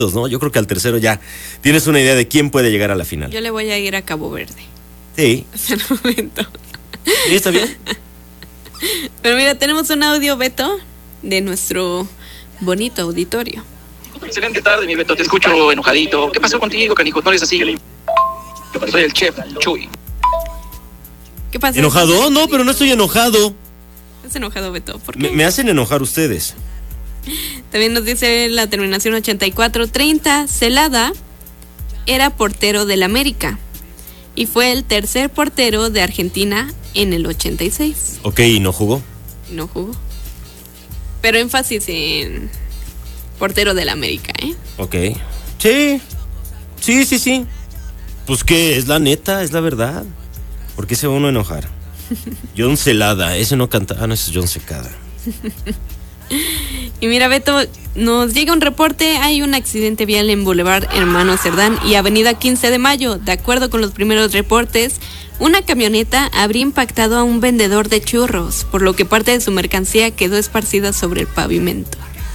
¿no? Yo creo que al tercero ya tienes una idea de quién puede llegar a la final. Yo le voy a ir a Cabo Verde. Sí. Hasta el momento. ¿Sí, está bien? Pero mira, tenemos un audio, Beto, de nuestro bonito auditorio. Excelente tarde, mi Beto, te escucho enojadito. ¿Qué pasó contigo, canijo? No eres así. Soy el chef, Chuy. ¿Qué pasa? ¿Enojado? No, pero no estoy enojado. ¿Estás enojado, Beto? ¿Por qué? Me hacen enojar ustedes. También nos dice la terminación 8430, Celada era portero del América y fue el tercer portero de Argentina en el 86. Ok, ¿y no jugó? No jugó. Pero énfasis en portero del América, ¿eh? Ok. Sí. Pues que es la neta, es la verdad. ¿Por qué se va uno a enojar? John Celada, ese no canta. Ah, no, ese es John Secada. Y mira, Beto, nos llega un reporte, hay un accidente vial en Boulevard Hermano Cerdán y Avenida 15 de Mayo. De acuerdo con los primeros reportes, una camioneta habría impactado a un vendedor de churros, por lo que parte de su mercancía quedó esparcida sobre el pavimento.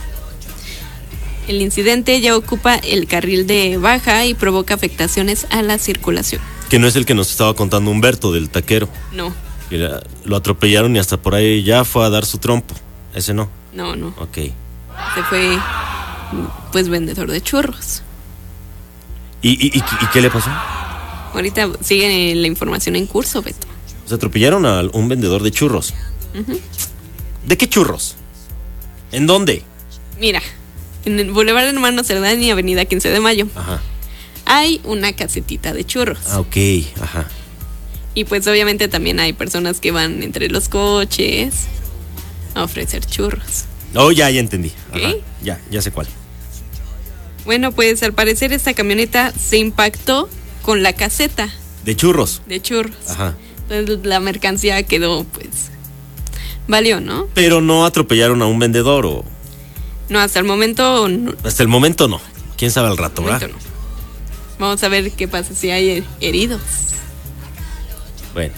El incidente ya ocupa el carril de baja y provoca afectaciones a la circulación. Que no es el que nos estaba contando Humberto del taquero. No. Que lo atropellaron y hasta por ahí ya fue a dar su trompo. Ese no. No. Ok. Se fue, pues, vendedor de churros. ¿Y qué le pasó? Ahorita sigue la información en curso, Beto. Se atropellaron a un vendedor de churros. Uh-huh. ¿De qué churros? ¿En dónde? Mira, en el Boulevard Hermano Cerdán y Avenida 15 de Mayo. Ajá. Hay una casetita de churros. Ah, ok, ajá. Y pues obviamente también hay personas que van entre los coches a ofrecer churros. Oh, ya entendí. Ajá. ¿Qué? Ya sé cuál. Bueno, pues al parecer esta camioneta se impactó con la caseta De churros. de churros. Ajá. Entonces la mercancía quedó, pues, valió, ¿no? Pero no atropellaron a un vendedor o... No, hasta el momento no. Hasta el momento no. ¿Quién sabe al rato, verdad? No. Vamos a ver qué pasa si hay heridos. Bueno.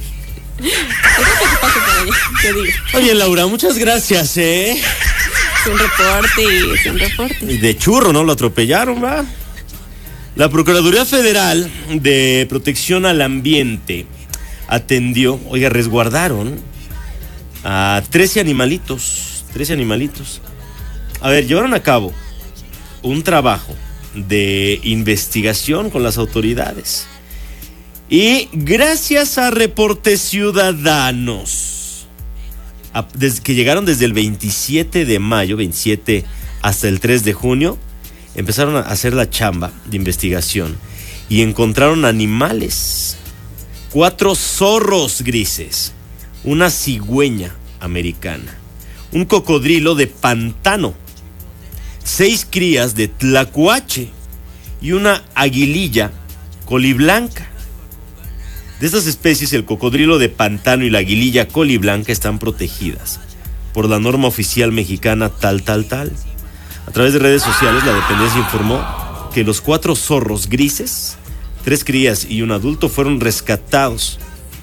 Te digo. Oye, Laura, muchas gracias, Es un reporte. Y de churro, ¿no? Lo atropellaron, ¿va? La Procuraduría Federal de Protección al Ambiente resguardaron a 13 animalitos. A ver, llevaron a cabo un trabajo de investigación con las autoridades. Y gracias a reportes ciudadanos, que llegaron desde el 27 de mayo, 27 hasta el 3 de junio, empezaron a hacer la chamba de investigación y encontraron animales. 4 zorros grises, una cigüeña americana, un cocodrilo de pantano, 6 crías de tlacuache y una aguililla coliblanca. De estas especies, el cocodrilo de pantano y la aguililla coliblanca están protegidas por la norma oficial mexicana tal. A través de redes sociales, la dependencia informó que los 4 zorros grises, 3 crías y un adulto, fueron rescatados.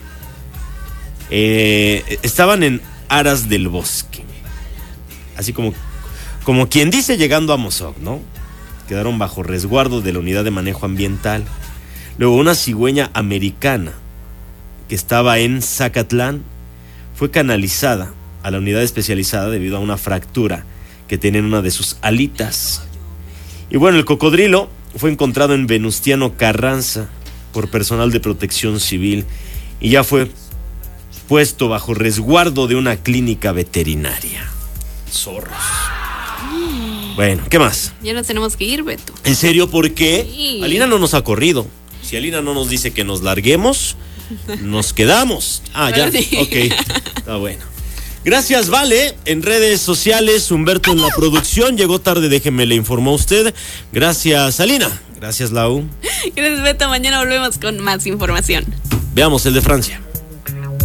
Estaban en aras del bosque, así como quien dice, llegando a Mozoc, ¿no? Quedaron bajo resguardo de la unidad de manejo ambiental. Luego, una cigüeña americana que estaba en Zacatlán fue canalizada a la unidad especializada debido a una fractura que tenía en una de sus alitas. Y bueno, el cocodrilo fue encontrado en Venustiano Carranza por personal de protección civil y ya fue puesto bajo resguardo de una clínica veterinaria. Zorros. Bueno, ¿qué más? Ya nos tenemos que ir, Beto. ¿En serio? ¿Por qué? Sí. Alina no nos ha corrido. Si Alina no nos dice que nos larguemos, nos quedamos. Ah, ya, Sí. ok, está bueno. Gracias, Vale, en redes sociales, Humberto en la producción. Llegó tarde, déjeme, le informó usted. Gracias, Alina. Gracias, Lau. Gracias, Beto. Mañana volvemos con más información. Veamos el de Francia.